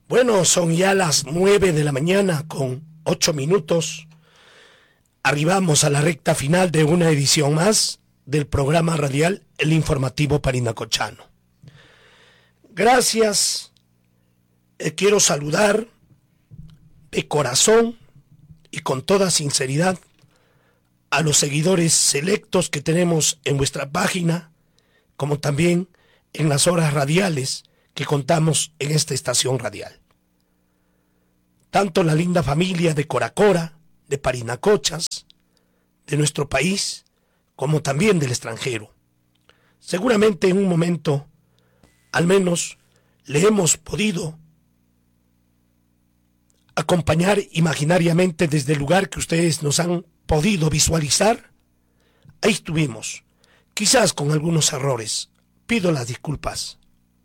Bueno, son ya las 9 de la mañana con 8 minutos. Arribamos a la recta final de una edición más del programa radial El Informativo Parinacochano. Gracias. Quiero saludar de corazón y con toda sinceridad a los seguidores selectos que tenemos en vuestra página, como también en las horas radiales que contamos en esta estación radial. Tanto la linda familia de Coracora, de Parinacochas, de nuestro país, como también del extranjero. Seguramente en un momento, al menos, le hemos podido acompañar imaginariamente desde el lugar que ustedes nos han podido visualizar. Ahí estuvimos, quizás con algunos errores. Pido las disculpas.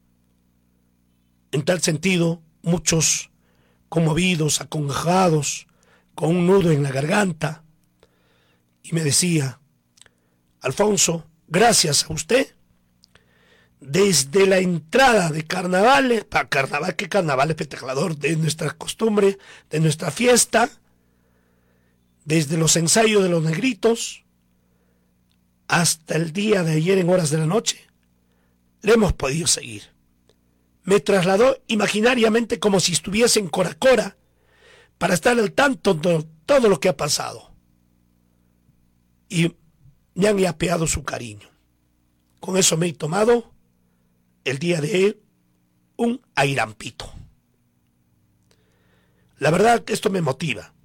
En tal sentido, muchos conmovidos, acongojados, con un nudo en la garganta, y me decía: Alfonso, gracias a usted, desde la entrada de carnavales, para carnaval, que carnaval es festejador de nuestra costumbre, de nuestra fiesta, desde los ensayos de los negritos, hasta el día de ayer en horas de la noche, le hemos podido seguir. Me trasladó imaginariamente como si estuviese en Coracora para estar al tanto de todo lo que ha pasado. Y me han apeado su cariño. Con eso me he tomado el día de hoy un airampito. La verdad que esto me motiva.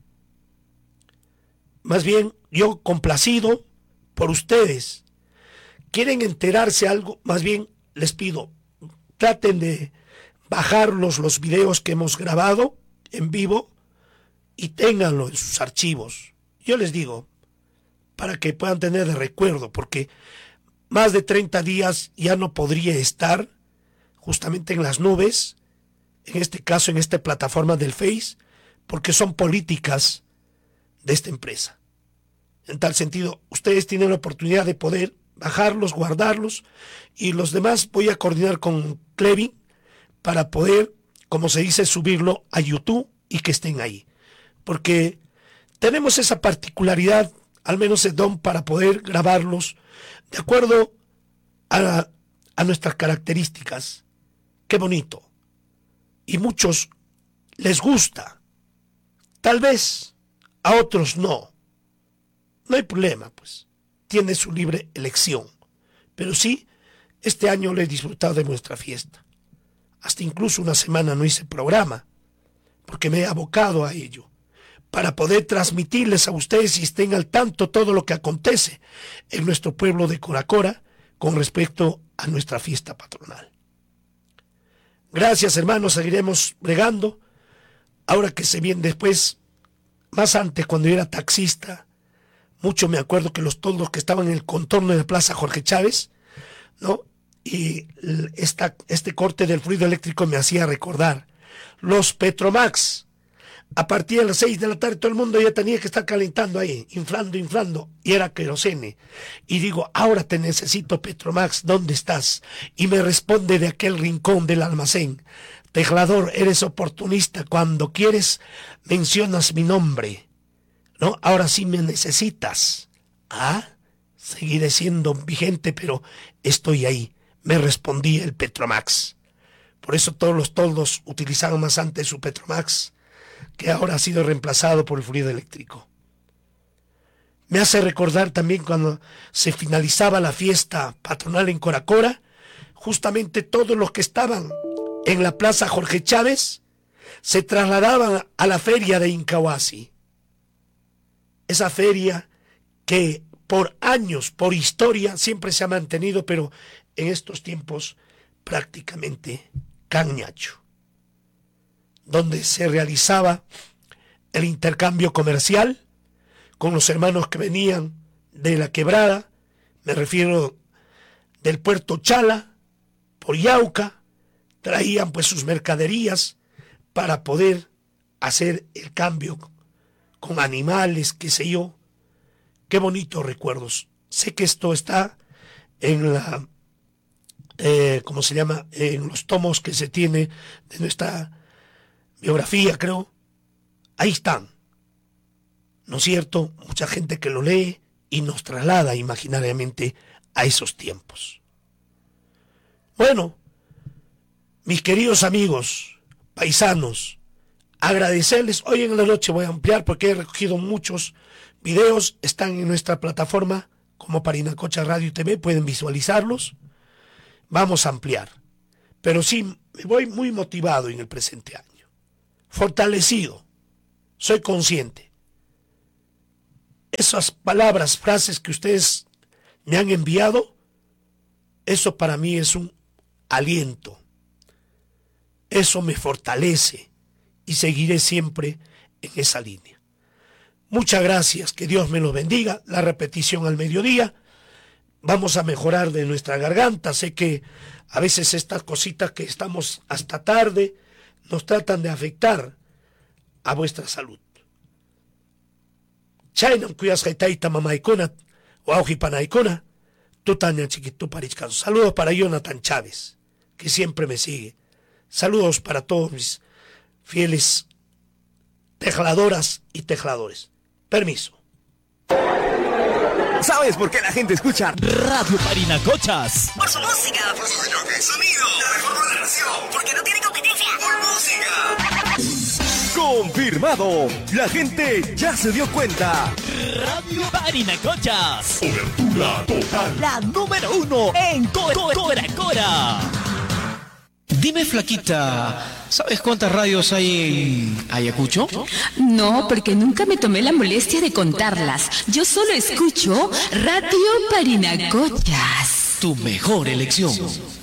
Más bien, yo complacido por ustedes. ¿Quieren enterarse algo? Más bien, les pido, traten de bajar los videos que hemos grabado en vivo y ténganlo en sus archivos. Yo les digo, para que puedan tener de recuerdo, porque más de 30 días ya no podría estar justamente en las nubes, en este caso en esta plataforma del Face, porque son políticas de esta empresa. En tal sentido, ustedes tienen la oportunidad de poder bajarlos, guardarlos, y los demás voy a coordinar con Clevin para poder, como se dice, subirlo a YouTube y que estén ahí. Porque tenemos esa particularidad, al menos el don, para poder grabarlos de acuerdo a nuestras características. Qué bonito. Y muchos les gusta. Tal vez a otros no. No hay problema, pues. Tiene su libre elección. Pero sí, este año lo he disfrutado de nuestra fiesta. Hasta incluso una semana no hice programa, porque me he abocado a ello, para poder transmitirles a ustedes y estén al tanto todo lo que acontece en nuestro pueblo de Coracora con respecto a nuestra fiesta patronal. Gracias, hermanos, seguiremos bregando. Ahora que se viene después, más antes, cuando yo era taxista, mucho me acuerdo que los toldos que estaban en el contorno de la Plaza Jorge Chávez, ¿no? Y este corte del fluido eléctrico me hacía recordar los Petromax. A partir de las 6 de la tarde todo el mundo ya tenía que estar calentando ahí, inflando, y era querosene. Y digo, ahora te necesito, Petromax, ¿dónde estás? Y me responde de aquel rincón del almacén: Tejlador, eres oportunista, cuando quieres mencionas mi nombre. ¿No? Ahora sí me necesitas. Seguiré siendo vigente, pero estoy ahí. Me respondía el Petromax. Por eso todos los toldos utilizaban más antes su Petromax, que ahora ha sido reemplazado por el fluido eléctrico. Me hace recordar también cuando se finalizaba la fiesta patronal en Coracora, justamente todos los que estaban en la Plaza Jorge Chávez se trasladaban a la feria de Incahuasi. Esa feria que por años, por historia, siempre se ha mantenido, pero en estos tiempos prácticamente cañacho, donde se realizaba el intercambio comercial con los hermanos que venían de la quebrada, me refiero del puerto Chala, por Yauca, traían pues sus mercaderías para poder hacer el cambio con animales, qué sé yo. Qué bonitos recuerdos. Sé que esto está en la ¿cómo se llama? En los tomos que se tiene de nuestra biografía, creo. Ahí están, ¿no es cierto? Mucha gente que lo lee y nos traslada imaginariamente a esos tiempos. Bueno, mis queridos amigos, paisanos, agradecerles. Hoy en la noche voy a ampliar porque he recogido muchos videos, están en nuestra plataforma como Parinacocha Radio y TV, pueden visualizarlos. Vamos a ampliar, pero sí, me voy muy motivado en el presente año, fortalecido, soy consciente. Esas palabras, frases que ustedes me han enviado, eso para mí es un aliento, eso me fortalece y seguiré siempre en esa línea. Muchas gracias, que Dios me los bendiga. La repetición al mediodía. Vamos a mejorar de nuestra garganta. Sé que a veces estas cositas que estamos hasta tarde nos tratan de afectar a vuestra salud. Chaynan kuyas jaitaita mamaikuna o aujipanaikuna, tutaña chiquito pariscan. Saludos para Jonathan Chávez, que siempre me sigue. Saludos para todos mis fieles tecladoras y tecladores. Permiso. ¿Sabes por qué la gente escucha Radio Parinacochas? Por su música, por su sonido, la mejor programación, porque no tiene competencia. Por música. Confirmado, la gente ya se dio cuenta. Radio Parinacochas. Cobertura total. La número 1 en Cora Cora. Dime, flaquita, ¿sabes cuántas radios hay en Ayacucho? No, porque nunca me tomé la molestia de contarlas. Yo solo escucho Radio Parinacochas. Tu mejor elección.